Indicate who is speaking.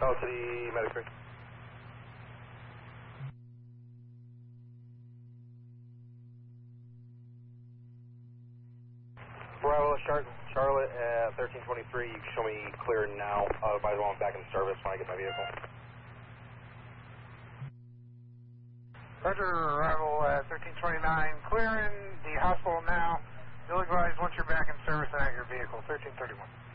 Speaker 1: Call to the medic bridge. Bravo, Charlotte at 1323. You can show me clear now. Otherwise, I want back in service when I get my vehicle.
Speaker 2: Roger, arrival at 1329. Clearing the hospital now. You'll advise once you're back in service and at your vehicle. 1331.